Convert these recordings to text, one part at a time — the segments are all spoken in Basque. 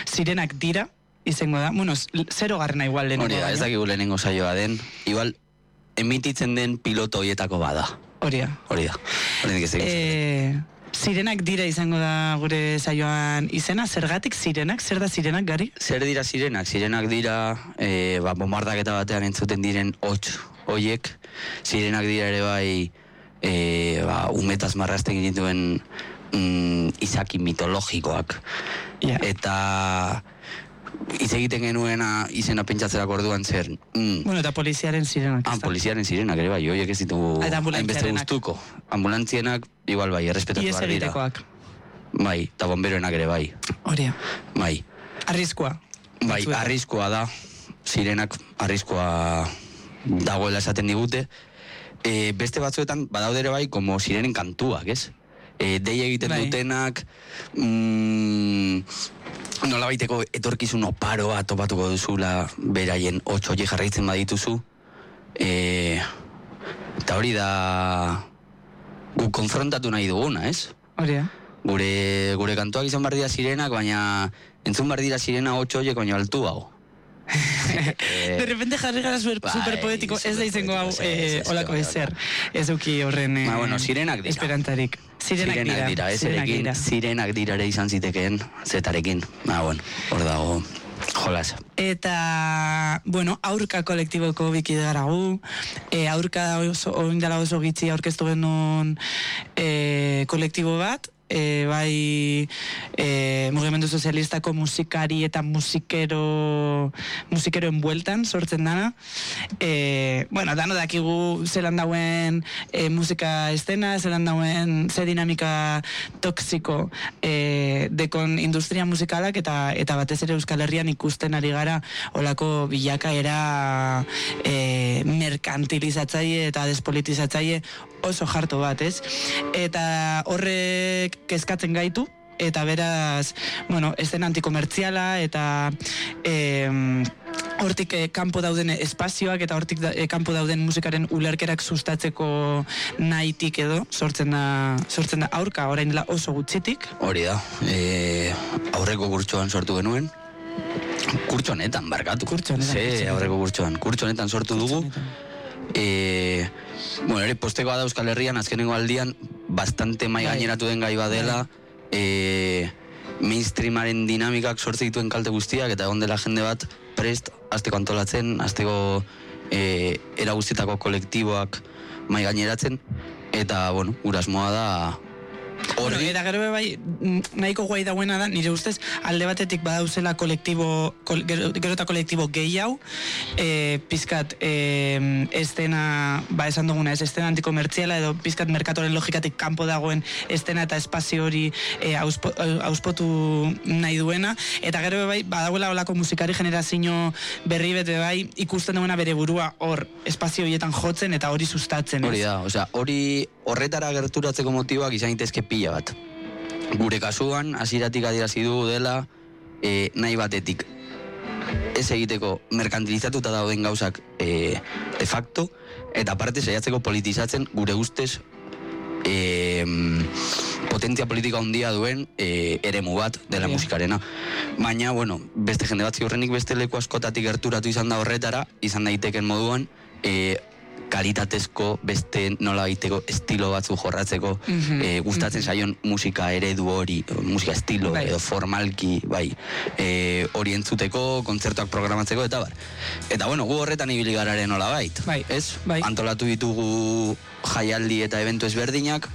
Zirenak dira, izango da, bueno, 0. igual lehenengo. Hori da, ez dakigu lehenengo saioa den, igual, emititzen den piloto hoietako bada. Hori da. Hori Zirenak dira izango da gure saioan izena, zergatik zirenak? Zer da zirenak, Gari? Zer dira zirenak? Zirenak dira, bombardaketa batean entzuten diren hoiek, zirenak dira ere bai, umetaz marrazten gintuen izaki mitologikoak. Yeah. Eta hitz egiten genuena izena pentsatzerako orduan zer. Bueno, eta poliziaren zirenak. Poliziaren zirenak ere bai, hoiek ez ditugu hainbeste gustuko. Ambulantzienak, igual bai, errespetatu behar dira. Ies egitekoak. Bai, eta bomberoenak ere bai. Hori. Bai. Arriskua. Bai, arriskua da. Zirenak arriskua dagoela esaten digute. Beste batzuetan badaude ere bai, como zirenen kantuak, ez? Dei egiten dutenak, nola baiteko etorkizun oparoa topatuko duzula beraien 8 horiek jarraitzen badituzu. Eta hori da guk konfrontatu nahi duguna, ez? Hori da. Gure kantuak izan behar dira zirenak, baina entzun behar dira zirena 8 horiek baina altuago. De repente jarri gara superpoetiko, ez da izango hau olako ezer. Ez duki horren zirenak dira. Esperantarik. Zirenak dira, ezerekin, zirenak dira ere izan zitekeen, zetarekin. Hor dago, jolas. Eta, bueno, aurka kolektiboko bikide gara gu. Aurka oindala oso gitzi aurkeztu genuen kolektibo bat. Bai mugimendu sozialistako musikari eta musikeroen bueltan sortzen dana. Bueno, dano dakigu zelan dauen musika estena, zelan dauen ze dinamika toksiko dekon industria musikalak eta batez ere Euskal Herrian ikusten ari gara olako bilakaera merkantilizatzaile eta despolitizatzaile oso jarto bat, ez? Eta horrek kezkatzen gaitu, eta beraz, bueno, estena antikomertziala, eta hortik kanpo dauden espazioak, eta hortik kanpo dauden musikaren ulerkerak sustatzeko nahitik edo, sortzen da aurka, orain dela oso gutxitik. Hori da, aurreko kurtsoan sortu genuen, kurtsonetan, barkatu. Aurreko kurtsonetan sortu dugu. Bueno, ere posteko da Euskal Herrian azkenengo aldian bastante mai gaineratu den gai badela, mainstreamaren dinamikak sortze dituen kalte guztiak, eta egon dela jende bat prest hasteko antolatzen, hasteko era guztietako kolektiboak mai gaineratzen, eta bueno, urasmoa da Bueno, eta gero bai, nahiko guai dauena da, nire ustez, alde batetik badauzela gero eta kolektibo gehi hau, pizkat estena, esan duguna ez, estena antikomertziala edo pizkat merkatoren logikatik kanpo dagoen estena eta espazio hori auspotu nahi duena, eta gero bai, badauela olako musikari generazio berri bete bai, ikusten duena bere burua hor espazio horietan jotzen eta hori sustatzen. Hori da, hori horretara gerturatzeko motiboak izan daitezke pila bat. Gure kasuan, hasieratik adierazi dugu dela nahi batetik ez egiteko merkantilizatuta dauden gauzak de facto, eta aparte saiatzeko politizatzen gure ustez potentzia politika handia duen eremu bat dela musikarena. Baina, bueno, beste jende bat ziurrenik beste leku askotatik gerturatu izan da horretara, izan daiteken moduan, kalitatezko beste nola baiteko estilo batzu jorratzeko gustatzen zaion musika eredu hori, musika estilo edo formalki hori entzuteko, kontzertuak programatzeko eta bar. Eta bueno, gu horretan ibili gararen nola bait, ez? Antolatu ditugu jaialdi eta eventu ezberdinak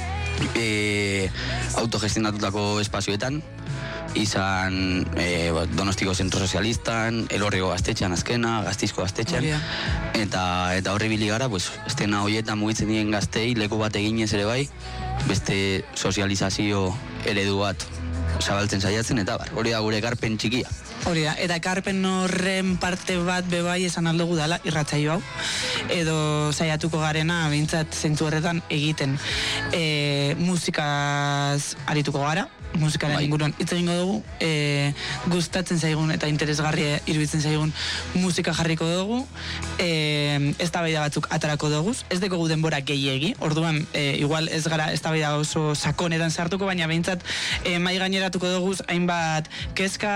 autogestionatutako espazioetan, izan Donostiko Zentro Sozialistan, Elorrigo gaztetxean azkena, Gaztizko gaztetxean, eta horri bili gara, estena horietan mugitzen diren gaztei, leku bat eginez ere bai, beste sozializazio eredu bat zabaltzen saiatzen, eta hori da gure ekarpen txikia. Hori da, eta ekarpen horren parte bat bebai esan aldugu dala irratsaio hau, edo saiatuko garena bintzat zentzu horretan egiten. Musikaz arituko gara, musikaren inguruan hitz egingo dugu, gustatzen zaigun eta interesgarria iruditzen zaigun musika jarriko dugu, eztabaida batzuk atarako dugu, ez dekogu denbora gehiegi, orduan igual ez gara eztabaida oso sakonetan sartuko, baina behintzat mai gaineratuko dugu hainbat kezka